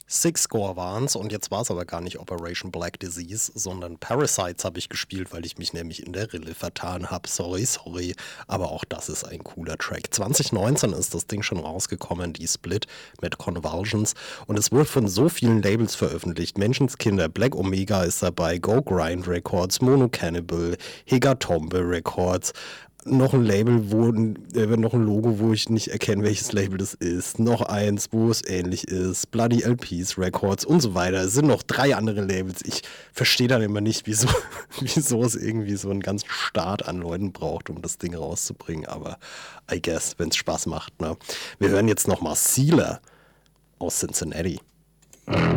Six Score waren's und jetzt war es aber gar nicht Operation Black Disease, sondern Parasites habe ich gespielt, weil ich mich nämlich in der Rille vertan habe. Sorry. Aber auch das ist ein cooler Track. 2019 ist das Ding schon rausgekommen, die Split mit Convulsions. Und es wurde von so vielen Labels veröffentlicht. Menschenskinder, Black Omega ist dabei, Go Grind Records, Mono Cannibal, Hegatombe Records. Noch ein Label, noch ein Logo, wo ich nicht erkenne, welches Label das ist. Noch eins, wo es ähnlich ist. Bloody LPs, Records und so weiter. Es sind noch 3 andere Labels. Ich verstehe dann immer nicht, wieso es irgendwie so einen ganzen Start an Leuten braucht, um das Ding rauszubringen. Aber I guess, wenn es Spaß macht. Ne? Wir hören jetzt nochmal Sealer aus Cincinnati.